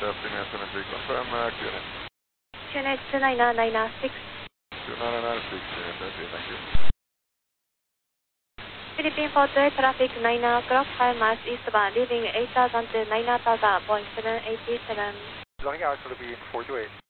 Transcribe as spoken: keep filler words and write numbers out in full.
Optimus seven three, confirm uh, clearance. Q N H two nine nine six. two nine nine six, uh, thank you. Philippine four two eight, traffic nine o'clock, five miles eastbound, leaving eight thousand to nine thousand, Boeing seven eighty-seven. Looking out for the beam four two eight.